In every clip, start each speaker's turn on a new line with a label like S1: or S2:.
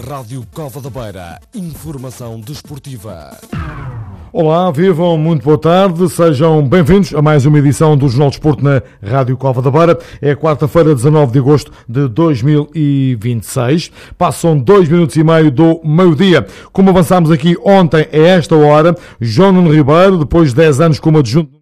S1: Rádio Cova da Beira. Informação desportiva.
S2: Olá, vivam, muito boa tarde, sejam bem-vindos a mais uma edição do Jornal de Desporto na Rádio Cova da Beira. É quarta-feira, 19 de agosto de 2026. Passam 2 minutos e meio do meio-dia. Como avançámos aqui ontem, a esta hora, João Nuno Ribeiro, depois de 10 anos como adjunto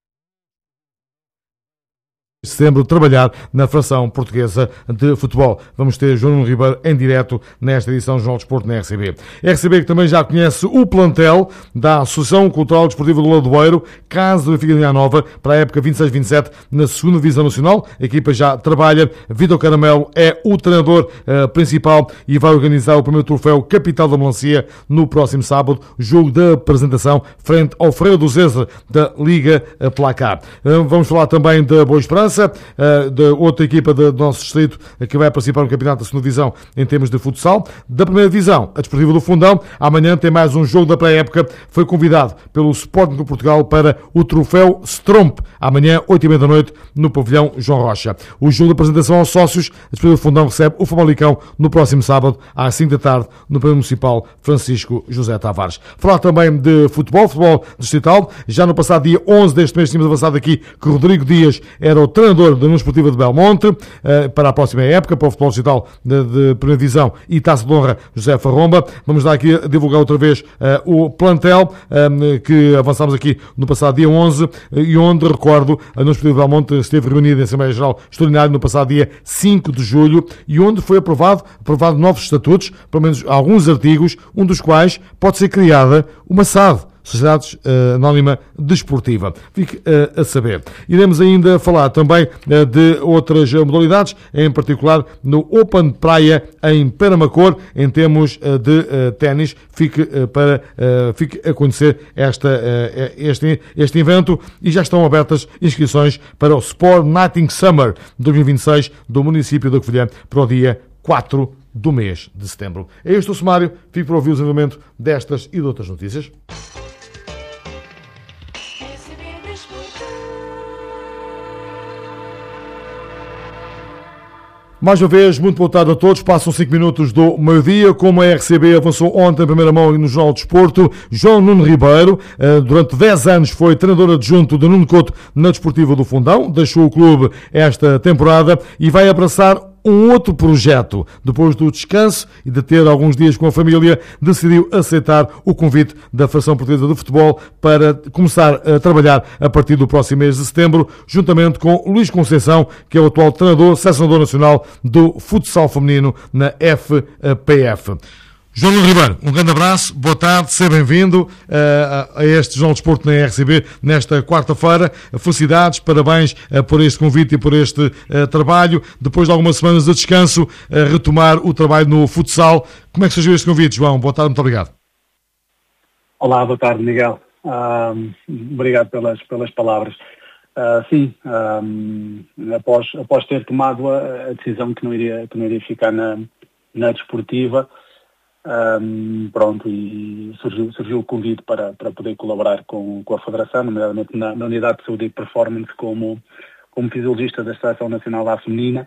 S2: de setembro, trabalhar na fração portuguesa de futebol. Vamos ter João Nuno Ribeiro em direto nesta edição do Jornal de Desporto na RCB. RCB que também já conhece o plantel da Associação Cultural Desportiva do Ladoeiro, Casa do Benfica de Linha Nova, para a época 26-27 na 2ª Divisão Nacional. A equipa já trabalha. Vítor Caramelo é o treinador principal e vai organizar o primeiro troféu Capital da Melancia no próximo sábado, jogo da apresentação frente ao Freio do Zezer da Liga Placar. Vamos falar também da Boa Esperança, da outra equipa do nosso distrito que vai participar no campeonato da 2ª Divisão em termos de futsal. Da 1ª Divisão, a Desportiva do Fundão, amanhã tem mais um jogo da pré-época. Foi convidado pelo Sporting de Portugal para o troféu Stromp, amanhã 8h30 da noite no pavilhão João Rocha. O jogo de apresentação aos sócios, a Desportiva do Fundão recebe o Famalicão no próximo sábado às 5 da tarde no pavilhão municipal Francisco José Tavares. Falar também de futebol distrital. Já no passado dia 11 deste mês tínhamos avançado aqui que Rodrigo Dias era o treinador da União Esportiva de Belmonte para a próxima época, para o futebol distrital de primeira divisão e Taça de Honra José Farromba. Vamos dar aqui a divulgar outra vez o plantel que avançámos aqui no passado dia 11 e onde, recordo, a União Esportiva de Belmonte esteve reunida em Assembleia Geral Extraordinária no passado dia 5 de julho e onde foi aprovado novos estatutos, pelo menos alguns artigos, um dos quais pode ser criada uma SAD, Sociedade Anónima Desportiva. Fique a saber. Iremos ainda falar também de outras modalidades, em particular no Open Praia em Peramacor, em termos de ténis. Fique a conhecer este evento e já estão abertas inscrições para o Sport Nighting Summer 2026 do município da Covilhã para o dia 4 do mês de setembro. É este o sumário. Fico para ouvir o desenvolvimento destas e de outras notícias. Mais uma vez, muito boa tarde a todos. Passam 5 minutos do meio-dia. Como a RCB avançou ontem em primeira mão no Jornal de Desporto, João Nuno Ribeiro, durante 10 anos foi treinador adjunto de Nuno Couto na Desportiva do Fundão, deixou o clube esta temporada e vai abraçar um outro projeto. Depois do descanso e de ter alguns dias com a família, decidiu aceitar o convite da Federação Portuguesa de Futebol para começar a trabalhar a partir do próximo mês de setembro, juntamente com Luís Conceição, que é o atual treinador, selecionador nacional do futsal feminino na FPF. João Nuno Ribeiro, um grande abraço, boa tarde, seja bem-vindo a este Jornal de Desporto na RCB nesta quarta-feira. Felicidades, parabéns por este convite e por este trabalho. Depois de algumas semanas de descanso, retomar o trabalho no futsal. Como é que surgiu este convite, João? Boa tarde, muito obrigado.
S3: Olá, boa tarde, Miguel. Obrigado pelas palavras. Sim, após ter tomado a decisão que não iria ficar na desportiva, e surgiu o convite para poder colaborar com a Federação, nomeadamente na Unidade de Saúde e Performance, como fisiologista da Seleção Nacional da Feminina.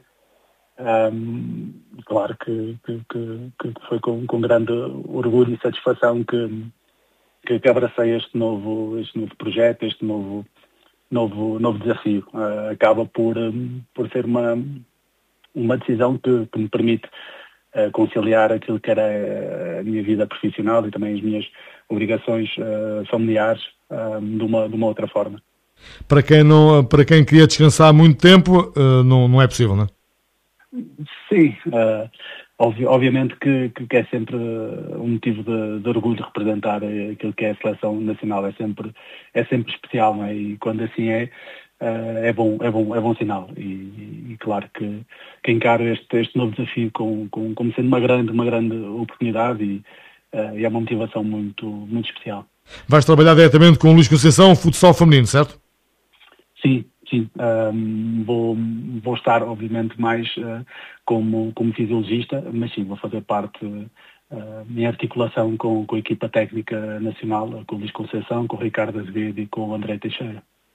S3: Claro que foi com grande orgulho e satisfação que abracei este novo projeto, este novo desafio. Acaba por ser uma decisão que me permite conciliar aquilo que era a minha vida profissional e também as minhas obrigações familiares de uma outra forma.
S2: Para quem queria descansar há muito tempo, não é possível, não é?
S3: Sim, obviamente que é sempre um motivo de orgulho de representar aquilo que é a seleção nacional. É sempre especial, não é? E quando assim é bom sinal. E claro que encaro este novo desafio como sendo uma grande oportunidade e é uma motivação muito, muito especial.
S2: Vais trabalhar diretamente com o Luís Conceição, futsal feminino, certo?
S3: Sim. Vou estar, obviamente, mais como fisiologista, mas sim, vou fazer parte em articulação com a equipa técnica nacional, com o Luís Conceição, com o Ricardo Azevedo e com o André Teixeira.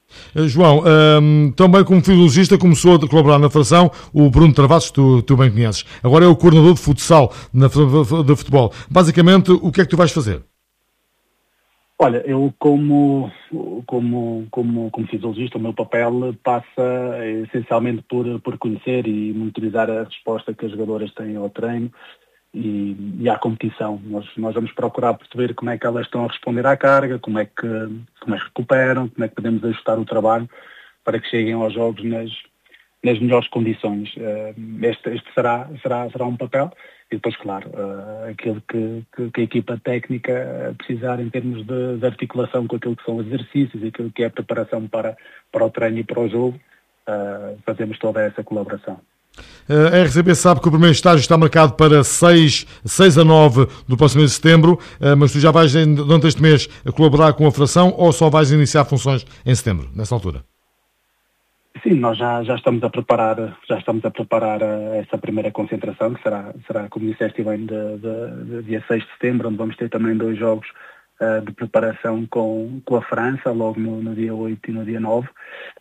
S2: João, também como filologista começou a colaborar na Federação o Bruno Travassos, tu bem conheces. Agora é o coordenador de futsal de futebol. Basicamente, o que é que tu vais fazer?
S3: Olha, eu como fisiologista, o meu papel passa essencialmente por conhecer e monitorizar a resposta que as jogadoras têm ao treino e à competição. Nós vamos procurar perceber como é que elas estão a responder à carga, como é que recuperam, como é que podemos ajustar o trabalho para que cheguem aos jogos nas melhores condições. Este será um papel. E depois, claro, aquilo que a equipa técnica precisar em termos de articulação com aquilo que são os exercícios e aquilo que é a preparação para o treino e para o jogo, fazemos toda essa colaboração.
S2: A RCB sabe que o primeiro estágio está marcado para 6 a 9 do próximo mês de setembro, mas tu já vais, durante este mês, colaborar com a Federação ou só vais iniciar funções em setembro, nessa altura?
S3: Sim, nós já estamos a preparar essa primeira concentração, que será como disseste bem, de dia 6 de setembro, onde vamos ter também 2 jogos de preparação com a França, logo no dia 8 e no dia 9.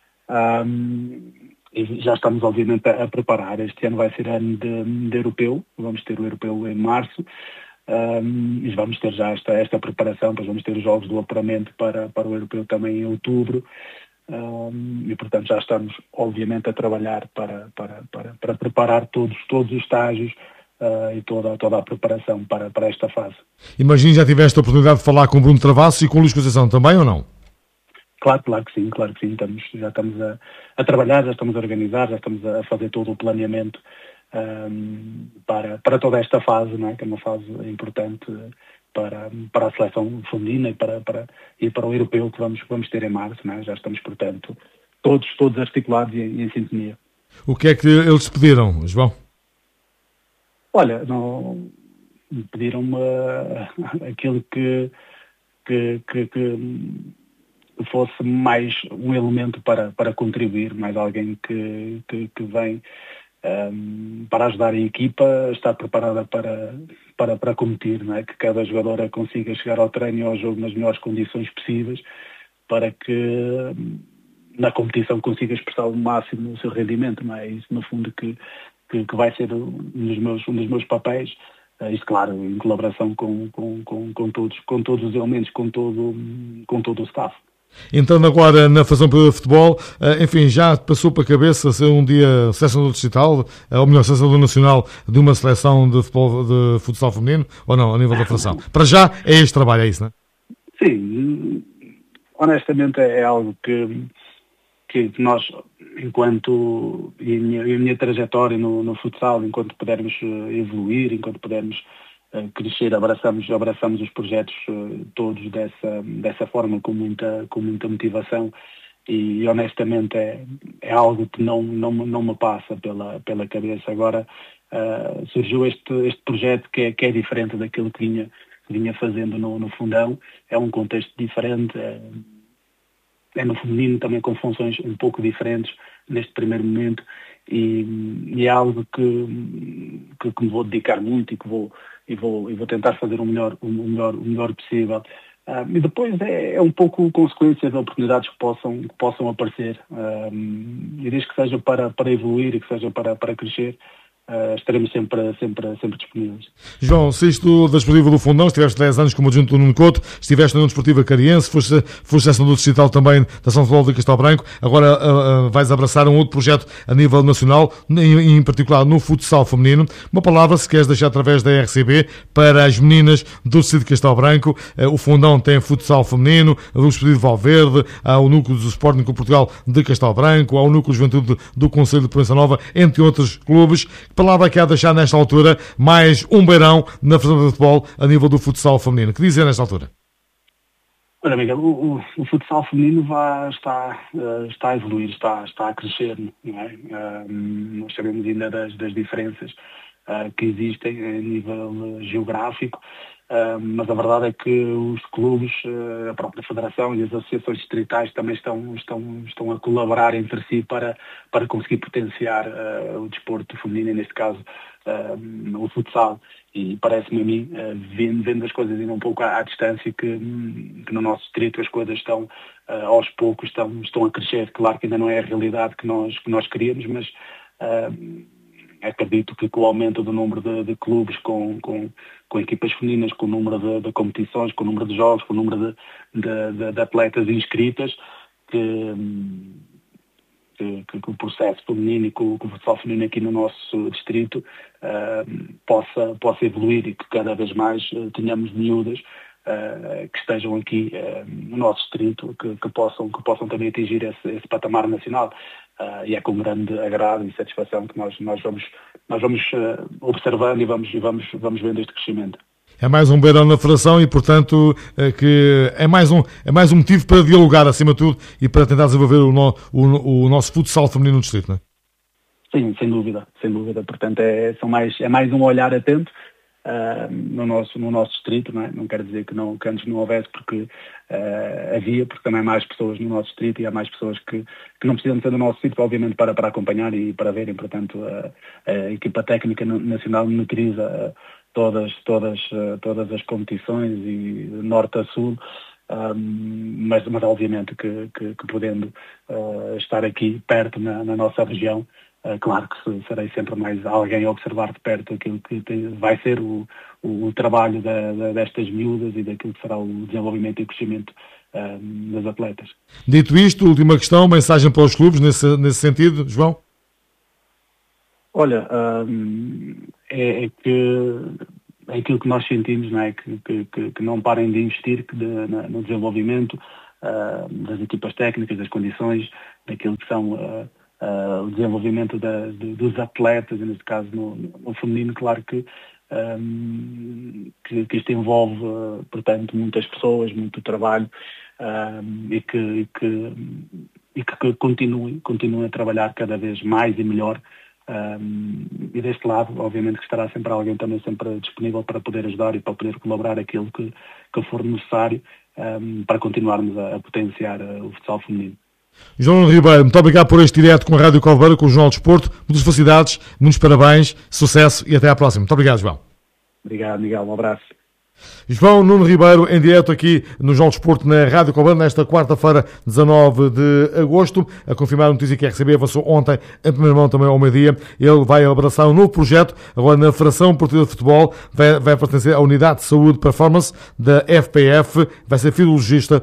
S3: E já estamos obviamente a preparar. Este ano vai ser ano de europeu, vamos ter o europeu em março, e vamos ter já esta preparação, depois vamos ter os jogos do apuramento para o europeu também em outubro. E portanto já estamos obviamente a trabalhar para preparar todos os estágios e toda a preparação para esta fase.
S2: Imagino já tiveste a oportunidade de falar com o Bruno Travassos e com o Luís Conceição também ou não?
S3: Claro que sim. Já estamos a trabalhar, já estamos a organizar, já estamos a fazer todo o planeamento para toda esta fase, não é? Que é uma fase importante para a seleção feminina e para o europeu que vamos ter em março, não é? Já estamos, portanto, todos articulados e em sintonia.
S2: O que é que eles pediram, João?
S3: Olha, não pediram-me aquilo que fosse mais um elemento para contribuir, mais alguém que vem para ajudar a equipa a estar preparada para competir, não é? Que cada jogadora consiga chegar ao treino e ao jogo nas melhores condições possíveis para que na competição consiga expressar ao máximo o seu rendimento, não é? Isso no fundo que vai ser um dos meus papéis, isto claro, em colaboração com todos os elementos, com todo o staff.
S2: Entrando agora na Federação de Futebol, enfim, já passou para a cabeça ser um dia selecionador distrital, ou melhor, selecionador nacional de uma seleção de futebol, de futsal feminino, ou não, a nível da Federação? Para já é este trabalho, é isso, não é?
S3: Sim, honestamente é algo que nós, enquanto, e a minha trajetória no futsal, enquanto pudermos evoluir, enquanto pudermos crescer, abraçamos os projetos todos dessa forma, com muita motivação, e honestamente é algo que não me passa pela cabeça. Agora surgiu este projeto que é diferente daquilo que vinha fazendo no fundão, é um contexto diferente, é no feminino também com funções um pouco diferentes neste primeiro momento, e é algo que me vou dedicar muito e vou tentar fazer o melhor possível. E depois é um pouco consequência de oportunidades que possam aparecer. E desde que seja para evoluir e que seja para crescer, estaremos sempre disponíveis.
S2: João, saíste da Desportiva do Fundão, estiveste 10 anos como adjunto do Nuno Couto, estiveste na União Desportiva Cariense, foste selecionador distrital também da São Futebol de Castelo Branco, agora vais abraçar um outro projeto a nível nacional, em particular no futsal feminino. Uma palavra, se queres deixar através da RCB, para as meninas do Distrito de Castelo Branco. O Fundão tem futsal feminino, o Desportivo de Valverde, há o Núcleo do Sporting Portugal de Castelo Branco, há o Núcleo de Juventude do Conselho de Proença Nova, entre outros clubes. Palavra que há a deixar nesta altura mais um beirão na Federação de Futebol a nível do futsal feminino. Que dizer nesta altura?
S3: Olha, Miguel, o futsal feminino está a evoluir, está a crescer, não é? Nós sabemos ainda das diferenças que existem a nível geográfico, mas a verdade é que os clubes, a própria Federação e as associações distritais também estão a colaborar entre si para conseguir potenciar o desporto feminino, e neste caso o futsal. E parece-me a mim, vendo as coisas ainda um pouco à distância, que no nosso distrito as coisas estão, aos poucos, estão a crescer. Claro que ainda não é a realidade que nós queríamos, mas acredito que com o aumento do número de clubes, com equipas femininas, com o número de competições, com o número de jogos, com o número de atletas inscritas, que o processo feminino e que o futsal feminino aqui no nosso distrito possa evoluir e que cada vez mais tenhamos miúdas que estejam aqui no nosso distrito, que possam também atingir esse patamar nacional. E é com grande agrado e satisfação que nós vamos observando e vamos vendo este crescimento.
S2: É mais um beirão na federação e, portanto, que é mais um motivo para dialogar, acima de tudo, e para tentar desenvolver o nosso futsal feminino no distrito, não é?
S3: Sim, sem dúvida. Portanto, é mais um olhar atento no nosso distrito, não é? Não quero dizer que antes não houvesse, porque porque também há mais pessoas no nosso distrito e há mais pessoas que não precisam ser do nosso distrito, obviamente, para acompanhar e para verem. Portanto, a equipa técnica nacional monitoriza todas as competições e de norte a sul, mas obviamente que podendo estar aqui perto na nossa região, claro que serei sempre mais alguém a observar de perto aquilo que vai ser o trabalho destas miúdas e daquilo que será o desenvolvimento e crescimento das atletas.
S2: Dito isto, última questão, mensagem para os clubes nesse sentido, João?
S3: Olha, é aquilo que nós sentimos, não é? Que não parem de investir no desenvolvimento das equipas técnicas, das condições, daquilo que são o desenvolvimento dos atletas, e neste caso no feminino. Claro que isto envolve, portanto, muitas pessoas, muito trabalho, e que continuem a trabalhar cada vez mais e melhor. E deste lado, obviamente, que estará sempre alguém também sempre disponível para poder ajudar e para poder colaborar aquilo que for necessário, para continuarmos a potenciar o futsal feminino.
S2: João Ribeiro, muito obrigado por este direto com a Rádio Calveira, com o Jornal do Desporto. Muitas felicidades, muitos parabéns, sucesso e até à próxima. Muito obrigado, João.
S3: Obrigado, Miguel. Um abraço.
S2: João Nuno Ribeiro, em direto aqui no Jornal do Desporto na Rádio Calveira, nesta quarta-feira, 19 de agosto, a confirmar a notícia que a RCB avançou ontem, em primeira mão também ao meio-dia. Ele vai abraçar um novo projeto, agora na Federação Portuguesa de Futebol, vai pertencer à Unidade de Saúde Performance da FPF, vai ser fisiologista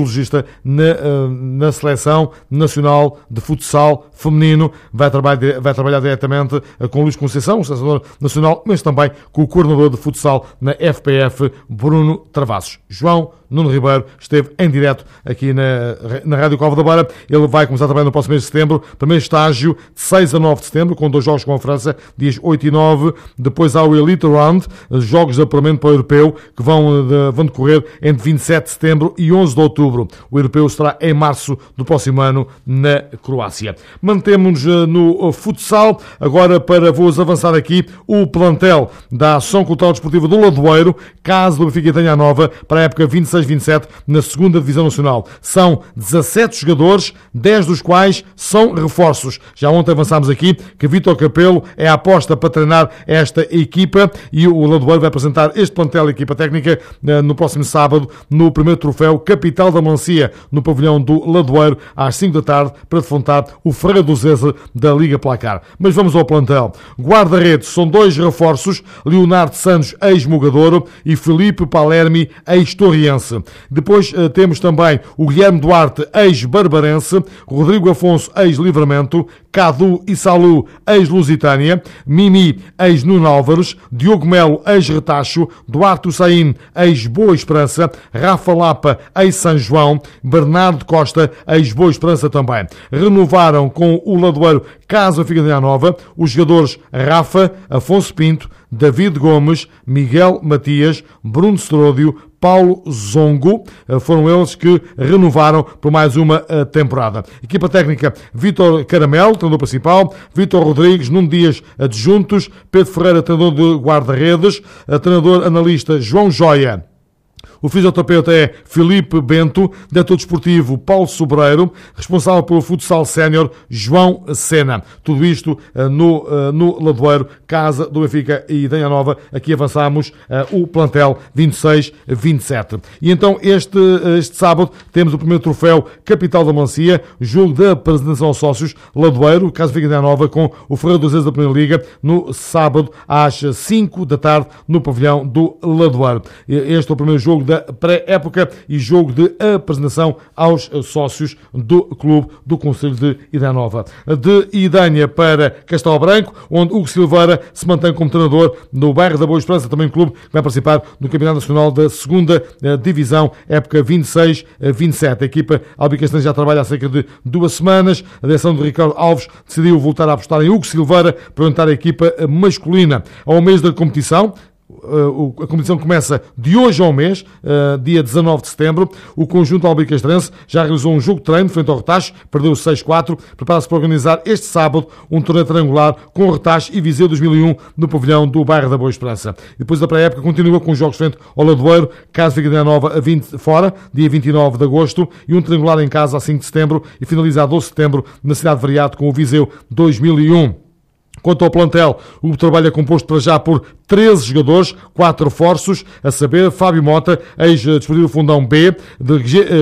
S2: na Seleção Nacional de Futsal Feminino, vai trabalhar diretamente com Luís Conceição, o selecionador nacional, mas também com o coordenador de futsal na FPF, Bruno Travassos. João Nuno Ribeiro esteve em direto aqui na Rádio Cova da Beira. Ele vai começar também no próximo mês de setembro, primeiro estágio de 6 a 9 de setembro, com 2 jogos com a França, dias 8 e 9. Depois há o Elite Round, jogos de apuramento para o Europeu, que vão decorrer entre 27 de setembro e 11 de outubro. O Europeu será em março do próximo ano na Croácia. Mantemos no futsal. Agora vou-vos avançar aqui o plantel da Associação Cultural Desportiva do Ladoeiro, caso do Benfica tenha nova, para a época 26-27 na 2ª Divisão Nacional. São 17 jogadores, 10 dos quais são reforços. Já ontem avançámos aqui que Vítor Capelo é a aposta para treinar esta equipa e o Ladoeiro vai apresentar este plantel, equipa técnica, no próximo sábado, no primeiro troféu Capital da Mancia, no pavilhão do Ladoeiro, às 5 da tarde, para defrontar o Ferreira do Zézer da Liga Placar. Mas vamos ao plantel. Guarda-redes são 2 reforços, Leonardo Santos, ex-Mogadouro, e Filipe Palermi, ex-Torriense. Depois temos também o Guilherme Duarte, ex-Barbarense, Rodrigo Afonso, ex-Livramento, Cadu e Salu, ex-Lusitânia, Mimi, ex-Nuno Álvares, Diogo Melo, ex-Retacho, Duarte Hussain, ex-Boa Esperança, Rafa Lapa, ex-São João, Bernardo Costa, ex-Boa Esperança também. Renovaram com o Ladoeiro, caso a Benfica nova, os jogadores Rafa, Afonso Pinto, David Gomes, Miguel Matias, Bruno Stródio, Paulo Zongo, foram eles que renovaram por mais uma temporada. Equipa técnica: Vítor Caramelo, treinador principal, Vítor Rodrigues, Nuno Dias, adjuntos, Pedro Ferreira, treinador de guarda-redes, treinador analista João Joia. O fisioterapeuta é Filipe Bento, diretor desportivo Paulo Sobreiro, responsável pelo futsal sénior João Sena. Tudo isto no Ladoeiro, casa do Benfica e Idanha Nova. Aqui avançamos o plantel 26-27. E então este sábado temos o primeiro troféu Capital da Melancia, jogo de apresentação aos sócios Ladoeiro, casa do Benfica e Idanha Nova, com o Ferreira dos Reis da Primeira Liga, no sábado às 5 da tarde no pavilhão do Ladoeiro. Este é o primeiro jogo da pré-época e jogo de apresentação aos sócios do clube do Conselho de Idanha Nova. De Idanha para Castelo Branco, onde Hugo Silveira se mantém como treinador no bairro da Boa Esperança, também um clube que vai participar no Campeonato Nacional da 2ª Divisão, época 26-27. A equipa albicastanha já trabalha há cerca de 2 semanas. A direção de Ricardo Alves decidiu voltar a apostar em Hugo Silveira para orientar a equipa masculina. Ao mês da competição, a competição começa de hoje ao mês, dia 19 de setembro. O conjunto albicastrense já realizou um jogo de treino frente ao Retache, perdeu 6-4, prepara-se para organizar este sábado um torneio triangular com o Retache e Viseu 2001 no pavilhão do bairro da Boa Esperança. Depois da pré-época continua com os jogos frente ao Ladoeiro, casa de Idanha Nova fora, dia 29 de agosto, e um triangular em casa a 5 de setembro e finaliza a 12 de setembro na cidade de Variado com o Viseu 2001. Quanto ao plantel, o grupo trabalho é composto para já por 13 jogadores, 4 reforços, a saber, Fábio Mota, ex-desportivo Fundão B, de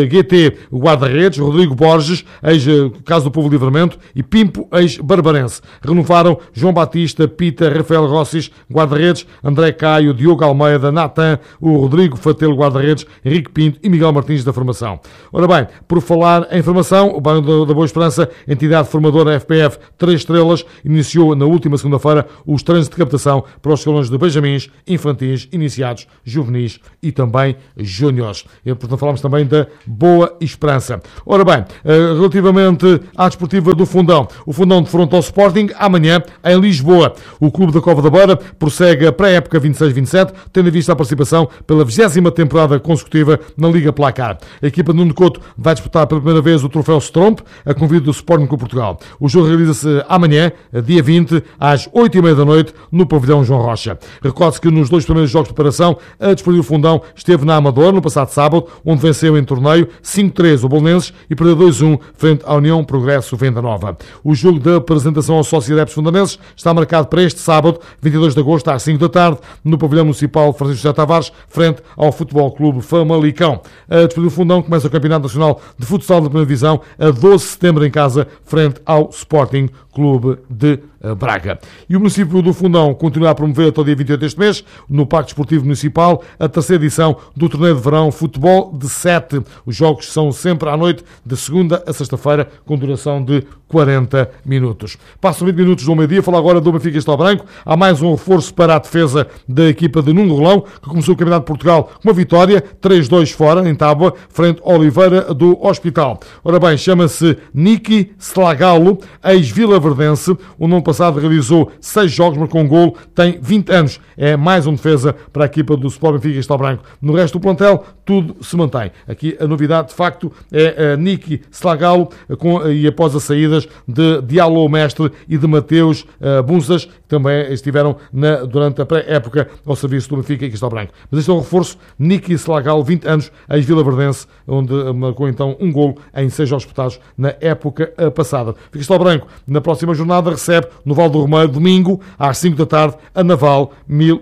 S2: GT Guarda-Redes, Rodrigo Borges, ex-Casa do Povo Livramento, e Pimpo, ex-Barbarense. Renovaram João Batista, Pita, Rafael Rossis, Guarda-Redes, André Caio, Diogo Almeida, Natan, o Rodrigo Fatelo, Guarda-Redes, Henrique Pinto e Miguel Martins da formação. Ora bem, por falar em formação, o Bairro da Boa Esperança, entidade formadora FPF 3 estrelas, iniciou na última segunda-feira os treinos de captação para os escalões de benjamins, infantis, iniciados, juvenis e também júniores. E, portanto, falamos também da Boa Esperança. Ora bem, relativamente à desportiva do Fundão, o Fundão defronta ao Sporting amanhã em Lisboa. O Clube da Cova da Beira prossegue a pré-época 26-27, tendo em vista a participação pela 20ª temporada consecutiva na Liga Placar. A equipa de Nuno Couto vai disputar pela primeira vez o troféu Stromp, a convite do Sporting Clube Portugal. O jogo realiza-se amanhã, dia 20, às 8h30 da noite, no pavilhão João Rocha. Recorde-se que nos 2 primeiros jogos de preparação, a Desportivo Fundão esteve na Amadora no passado sábado, onde venceu em torneio 5-3 o Bolonenses e perdeu 2-1 frente à União Progresso Venda Nova. O jogo da apresentação aos sócios adeptos fundanenses está marcado para este sábado, 22 de agosto, às 5 da tarde, no pavilhão municipal Francisco José Tavares, frente ao Futebol Clube Famalicão. A Desportivo Fundão começa o Campeonato Nacional de Futsal da Primeira Divisão a 12 de setembro em casa, frente ao Sporting Clube de Braga. E o município do Fundão continua a promover até o dia 28 deste mês, no Parque Desportivo Municipal, a 3ª edição do torneio de verão Futebol de 7. Os jogos são sempre à noite, de segunda a sexta-feira, com duração de 40 minutos. Passam 20 minutos do meio-dia, falar agora do Benfica e Castelo Branco. Há mais um reforço para a defesa da equipa de Nuno Rolão, que começou o Campeonato de Portugal com uma vitória, 3-2 fora, em Tábua, frente ao Oliveira do Hospital. Ora bem, chama-se Niki Slagalo, ex-Vilaverdense. O ano passado realizou 6 jogos, marcou um golo, tem 20 anos. É mais um defesa para a equipa do Sport Benfica e Castelo Branco. No resto do plantel, tudo se mantém. Aqui a novidade, de facto, é a Niki Slagalo, e após as saídas de Diallo Mestre e de Mateus Bunzas, que também estiveram durante a pré-época ao serviço do Benfica e Castelo Branco. Mas este é um reforço, Niki Slagalo, 20 anos, ex-Vilaverdense, onde marcou então um golo em 6 jogos disputados na época passada. Castelo Branco, na próxima jornada, recebe no Val do Romeiro, domingo, às 5 da tarde, a Naval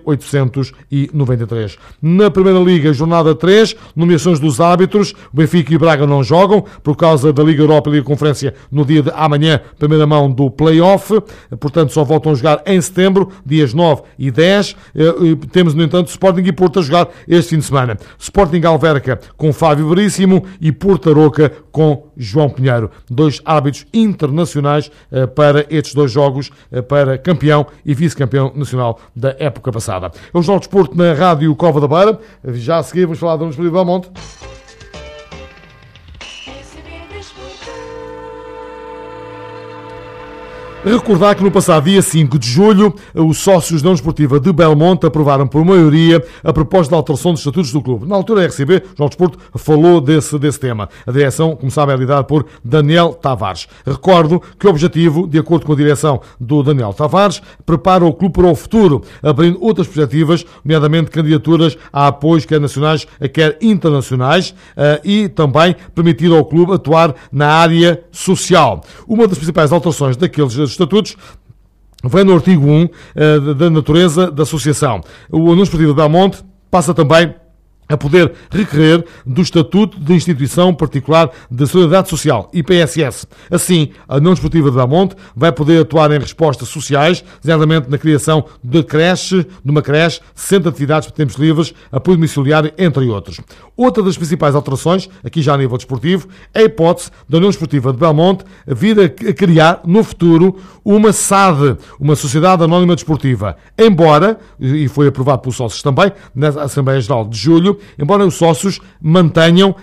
S2: 1893. Na Primeira Liga, jornada 3, nomeações dos árbitros. Benfica e Braga não jogam por causa da Liga Europa e Liga Conferência no dia de amanhã, primeira mão do play-off. Portanto, só voltam a jogar em setembro, dias 9 e 10. Temos, no entanto, Sporting e Porto a jogar este fim de semana. Sporting Alverca com Fábio Veríssimo e Porto Aroca com João Pinheiro. 2 árbitros internacionais para estes 2 jogos, para campeão e vice-campeão nacional da época passada. É o Jornal de Desporto na Rádio Cova da Beira. Já a seguir vamos falar da Universidade de Belmonte. Recordar que no passado dia 5 de julho, os sócios da União Desportiva de Belmonte aprovaram por maioria a proposta de alteração dos estatutos do clube. Na altura, a RCB, Jornal de Desporto, falou desse tema. A direção, como sabe, é liderada por Daniel Tavares. Recordo que o objetivo, de acordo com a direção do Daniel Tavares, prepara o clube para o futuro, abrindo outras perspectivas, nomeadamente candidaturas a apoios quer nacionais, quer internacionais, e também permitir ao clube atuar na área social. Uma das principais alterações daqueles estatutos vem no artigo 1 da natureza da associação. O União Desportiva de Belmonte passa também a poder requerer do Estatuto de Instituição Particular de Solidariedade Social, IPSS. Assim, a União Desportiva de Belmonte vai poder atuar em respostas sociais, designadamente na criação de uma creche, centro de atividades para tempos livres, apoio domiciliário, entre outros. Outra das principais alterações, aqui já a nível desportivo, é a hipótese da União Desportiva de Belmonte vir a criar, no futuro, uma SAD, uma Sociedade Anónima Desportiva. Embora, e foi aprovado pelos sócios também, na Assembleia Geral de Julho, embora os sócios mantenham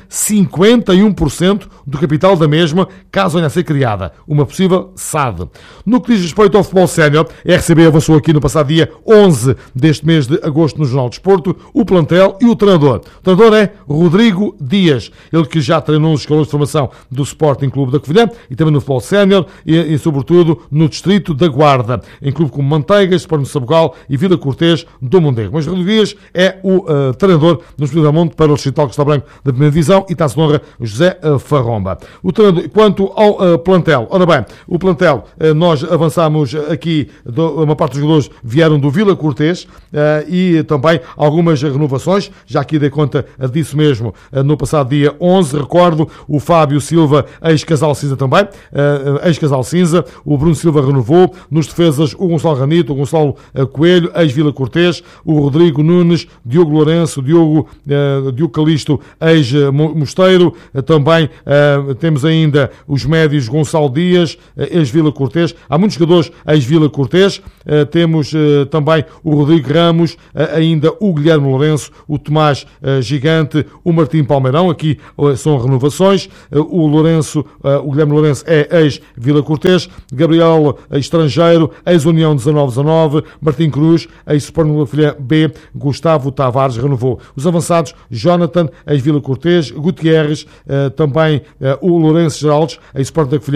S2: 51% do capital da mesma, caso venha a ser criada uma possível SAD. No que diz respeito ao futebol sénior, a RCB avançou aqui no passado dia 11 deste mês de agosto no Jornal de Desporto, o plantel e o treinador. O treinador é Rodrigo Dias, ele que já treinou nos escalões de formação do Sporting Clube da Covilhã e também no futebol sénior e sobretudo no distrito da Guarda, em clube como Manteigas, Sporting de Sabugal e Vila Cortês do Mondego. Mas Rodrigo Dias é o treinador no Desportivo de Belmonte para o Distrital Costa Branco da primeira divisão e está-se de honra José Farromba. O treinador, quanto ao plantel, ora bem, o plantel, nós avançamos aqui, uma parte dos jogadores vieram do Vila Cortês e também algumas renovações, já aqui dei conta disso mesmo no passado dia 11, recordo o Fábio Silva, ex-Casal Cinza também, ex-Casal Cinza, o Bruno Silva renovou, nos defesas o Gonçalo Ranito, o Gonçalo Coelho, ex-Vila Cortês, o Rodrigo Nunes, Diogo Lourenço, Diogo Calixto, ex-Mosteiro, também temos ainda os médios Gonçalo Dias, ex-Vila Cortês, há muitos jogadores ex-Vila Cortês, temos também o Rodrigo Ramos, ainda o Guilherme Lourenço, o Tomás Gigante, o Martim Palmeirão, aqui são renovações, o Guilherme Lourenço é ex-Vila Cortês, Gabriel Estrangeiro, ex-União 1919, Martim Cruz, ex-Sporting Filha B, Gustavo Tavares renovou. Os avançados, Jonathan, ex-Vila Cortês, Gutierrez, também o Lourenço Geraldes, ex-Sporting da Covilhã